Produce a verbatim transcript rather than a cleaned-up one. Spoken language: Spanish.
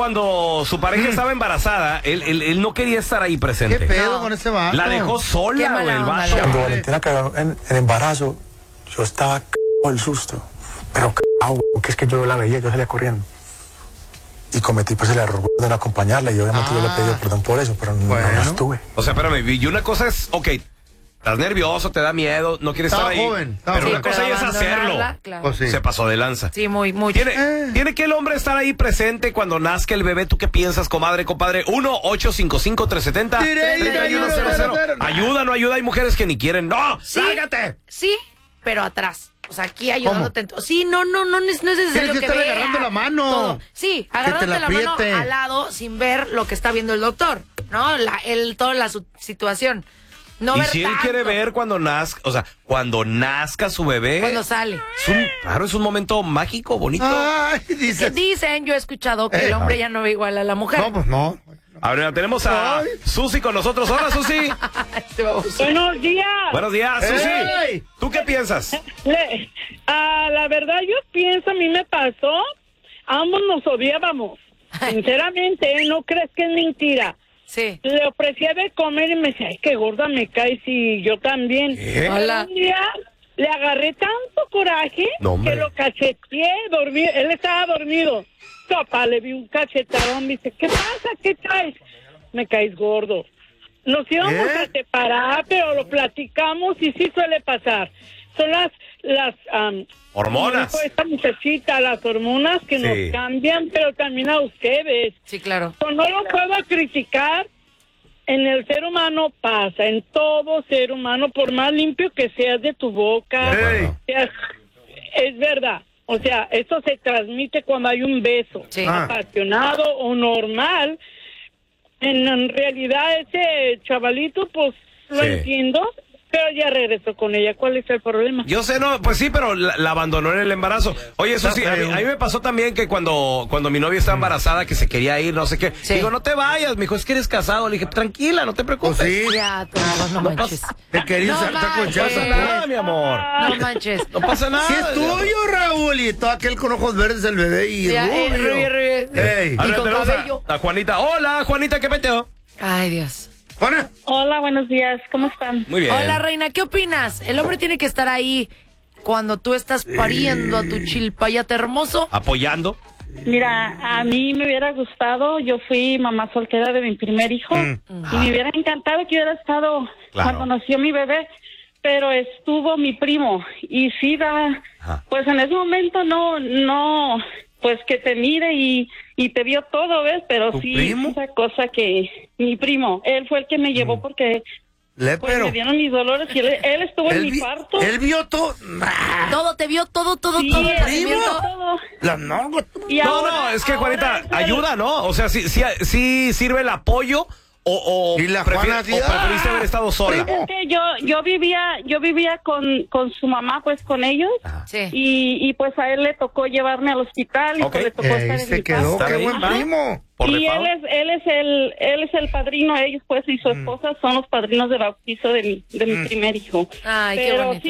cuando su pareja estaba embarazada, él, él, él no quería estar ahí presente. ¿Qué pedo No. con ese vato? La dejó sola, güey, el vato. Cuando Valentina cagó en el embarazo, yo estaba c***o el susto. Pero c***o, que es que yo la veía, yo salía corriendo. Y cometí pues el error de no acompañarla y obviamente ah. yo le pedí perdón por eso, pero bueno. no, no estuve. O sea, espérame, y una cosa es, ok, estás nervioso, te da miedo, no quieres estaba estar ahí. Joven, pero joven. una cosa pero es hacerlo. Claro. Pues sí. Se pasó de lanza. Sí, muy, muy. ¿Tiene, Eh. ¿Tiene que el hombre estar ahí presente cuando nazca el bebé? ¿Tú qué piensas, comadre, compadre? uno ocho cinco cinco tres siete cero tres uno cero cero. Ayuda, no ayuda. Hay mujeres que ni quieren. ¡No! Sí, ¡Lárgate! Sí, pero atrás. O sea, aquí ayudándote. En to- sí, no, no, no, no es necesario Tienes que que estar vea agarrando la mano. todo. Sí, agarrándote la la, mano apriete. al lado sin ver lo que está viendo el doctor, ¿no? La, el, toda la su- situación. No y ver si él tanto. quiere ver cuando nazca, o sea, cuando nazca su bebé. Cuando sale. Es un, claro, es un momento mágico, bonito. Ay, Que dice. dicen, yo he escuchado que Eh. el hombre ya no ve igual a la mujer. No, pues no. Ahora tenemos a Ay. Susi con nosotros. Hola, Susi. Este baboso. Buenos días. Buenos días, Susi. ¡Ey! ¿Tú qué piensas? Le- ah, la verdad yo pienso, a mí me pasó, ambos nos odiábamos. Sinceramente, ¿eh? ¿No crees que es mentira? Sí. Le ofrecía de comer y me decía, ay, qué gorda me caes y yo también. ¿Qué? Hola. Un día le agarré tanto coraje No, hombre. que lo cacheteé, dormí, él estaba dormido. Papá, le vi un cachetadón, me dice, ¿qué pasa? ¿Qué traes? Me caes gordo. Nos íbamos ¿Eh? a separar, pero lo platicamos y sí suele pasar. Son las, las, um, Hormonas. como dijo esta muchachita, las hormonas que Sí. nos cambian, pero también a ustedes. Sí, claro. Yo no lo puedo criticar. En el ser humano pasa, en todo ser humano, por más limpio que seas de tu boca, De acuerdo. seas- es verdad. O sea, eso se transmite cuando hay un beso Sí. Ah. apasionado o normal. En, en realidad ese chavalito, pues lo Sí. entiendo, pero ya regresó con ella. ¿Cuál es el problema? Yo sé, no, pues sí, pero la, la abandonó en el embarazo. Oye, eso Está sí, a mí, feo. a mí me pasó también que cuando, cuando mi novia estaba embarazada, que se quería ir, no sé qué. Sí. Digo, no te vayas, me dijo, es que eres casado. Le dije, tranquila, no te preocupes. Pues sí. Ya, tú, no manches. Te quería No saltar con manches. No pasa chasa. nada, mi amor. No manches. No pasa nada. Sí es tuyo, Raúl, y todo aquel con ojos verdes el bebé y Ya, eh, rubio. rubio, rubio. Ey. Ahora Y con tenemos a- cabello. A, Juanita. Hola, Juanita, ¿qué peteo? Ay, Dios. Juana. Hola, buenos días. ¿Cómo están? Muy bien. Hola, reina, ¿qué opinas? ¿El hombre tiene que estar ahí cuando tú estás pariendo a tu chilpayate hermoso? Apoyando. Mira, a mí me hubiera gustado, yo fui mamá soltera de mi primer hijo Mm. y me hubiera encantado que hubiera estado Claro. cuando nació mi bebé, pero estuvo mi primo y sí da, Ajá. pues en ese momento no, no, pues que te mire y, y te vio todo, ¿ves? Pero ¿Tu sí, primo? esa cosa que mi primo, él fue el que me llevó porque Le, pues pero. me dieron mis dolores y él, él estuvo en Él, mi vi- parto. él vio todo. Nah, Todo, te vio todo, todo, Sí, todo. el él primo. vio nacimiento. todo. la nalga. Y No, ahora- no, es que ahora Juanita, es el- ayuda, ¿no? O sea, sí, sí, sí sirve el apoyo o, o, Y la prefiere- Juana así, o preferiste ¡ah! haber estado sola. Es que yo yo vivía yo vivía con, con su mamá pues con ellos Sí. y, y pues a él le tocó llevarme al hospital y Ok. pues le tocó estar Ahí en se mi quedó, casa. qué ahí. buen Ajá. primo. Por Y default. él es él es el él es el padrino, ellos pues y su esposa son los padrinos de bautizo de mi de mi primer hijo. Ay, qué Pero bonito. sí,